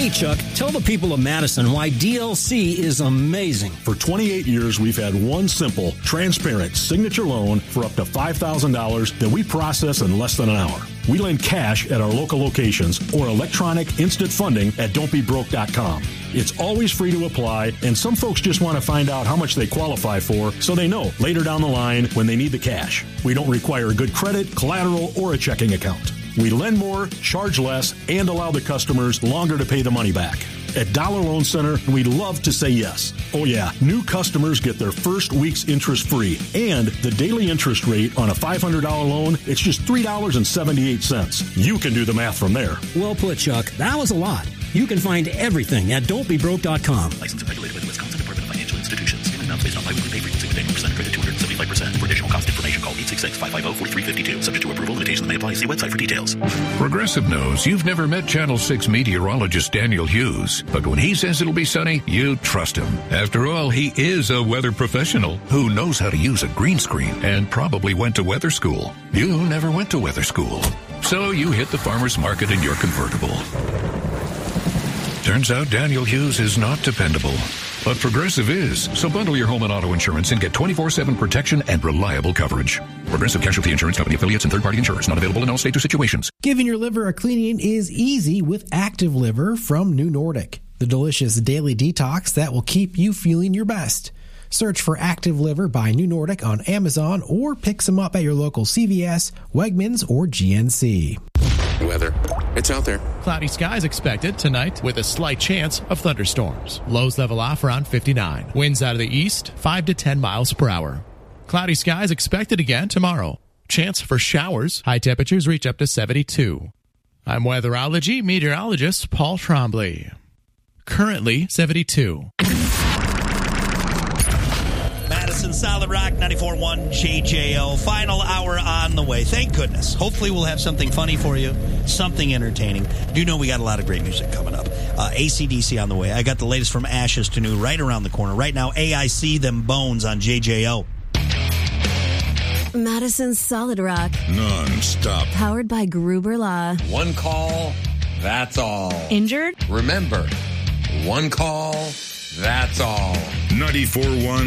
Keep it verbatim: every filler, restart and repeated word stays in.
Hey, Chuck, tell the people of Madison why D L C is amazing. For twenty-eight years, we've had one simple, transparent signature loan for up to five thousand dollars that we process in less than an hour. We lend cash at our local locations or electronic instant funding at don't be broke dot com. It's always free to apply, and some folks just want to find out how much they qualify for so they know later down the line when they need the cash. We don't require good credit, collateral, or a checking account. We lend more, charge less, and allow the customers longer to pay the money back. At Dollar Loan Center, we love to say yes. Oh yeah, new customers get their first week's interest free. And the daily interest rate on a five hundred dollars loan, it's just three dollars and seventy-eight cents. You can do the math from there. Well put, Chuck. That was a lot. You can find everything at don't be broke dot com. Licensed and regulated by the Wisconsin Department of Financial Institutions. Payment amounts based on biweekly pay frequency with annual percent credit two hundred seventy-five percent. For additional cost information, call eight six six, five five zero, four three five two. Subject to approval, limitations may apply. See website for details. Progressive knows you've never met Channel six meteorologist Daniel Hughes, but when he says it'll be sunny, you trust him. After all, he is a weather professional who knows how to use a green screen and probably went to weather school. You never went to weather school. So you hit the farmer's market in your convertible. Turns out Daniel Hughes is not dependable. But Progressive is. So bundle your home and auto insurance and get twenty-four seven protection and reliable coverage. Progressive Casualty Insurance Company affiliates and third-party insurers. Not available in all states or situations. Giving your liver a cleaning is easy with Active Liver from New Nordic, the delicious daily detox that will keep you feeling your best. Search for Active Liver by New Nordic on Amazon or pick some up at your local C V S, Wegmans, or G N C. Weather. It's out there. Cloudy skies expected tonight with a slight chance of thunderstorms. Lows level off around fifty-nine. Winds out of the east, five to ten miles per hour. Cloudy skies expected again tomorrow. Chance for showers. High temperatures reach up to seventy-two. I'm weatherology meteorologist Paul Trombley. Currently seventy-two. Madison Solid Rock ninety-four point one J J O. Final hour on the way. Thank goodness. Hopefully we'll have something funny for you, something entertaining. Do know we got a lot of great music coming up. Uh, A C D C on the way. I got the latest from Ashes to New right around the corner. Right now, A I C Them Bones on J J O. Madison Solid Rock. Non-stop. Powered by Gruber Law. One call, that's all. Injured? Remember, one call, that's all. ninety-four point one